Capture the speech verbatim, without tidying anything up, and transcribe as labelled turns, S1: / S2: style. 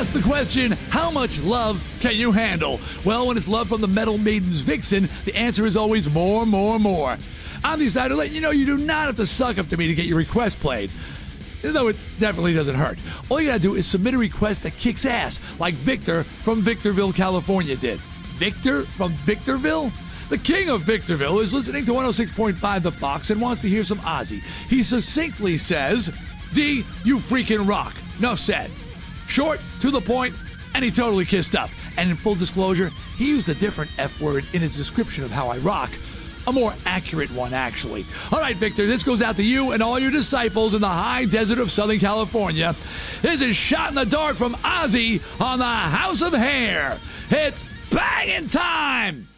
S1: ask the question, how much love can you handle? Well, when it's love from the Metal Maiden's Vixen, the answer is always more, more, more. I'm decided to let you know you do not have to suck up to me to get your request played. Though it definitely doesn't hurt. All you gotta do is submit a request that kicks ass, like Victor from Victorville, California did. Victor from Victorville? The king of Victorville is listening to one oh six point five The Fox and wants to hear some Ozzy. He succinctly says, D, you freaking rock. No said. Short, to the point, and he totally kissed up. And in full disclosure, he used a different F word in his description of how I rock. A more accurate one, actually. All right, Victor, this goes out to you and all your disciples in the high desert of Southern California. This is Shot in the Dark from Ozzy on the House of Hair. It's banging time!